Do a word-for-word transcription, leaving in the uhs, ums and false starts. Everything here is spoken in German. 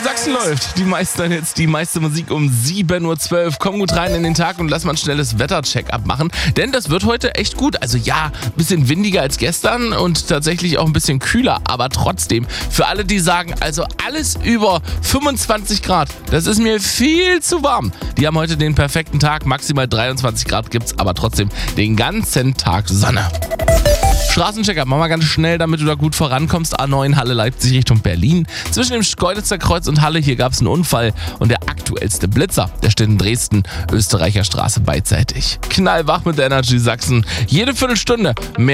Sachsen läuft. Die meisten jetzt die meiste Musik um sieben Uhr zwölf. Komm gut rein in den Tag und lass mal ein schnelles Wetter-Check-up machen. Denn das wird heute echt gut. Also ja, ein bisschen windiger als gestern und tatsächlich auch ein bisschen kühler. Aber trotzdem, für alle, die sagen, also alles über fünfundzwanzig Grad, das ist mir viel zu warm. Die haben heute den perfekten Tag. Maximal dreiundzwanzig Grad gibt's, aber trotzdem den ganzen Tag Sonne. Straßenchecker, mach mal ganz schnell, damit du da gut vorankommst. A neun Halle Leipzig Richtung Berlin. Zwischen dem Schkeuditzer Kreuz und Halle, hier gab es einen Unfall. Und der aktuellste Blitzer, der steht in Dresden, Österreicher Straße beidseitig. Knallwach mit der Energy Sachsen. Jede Viertelstunde mehr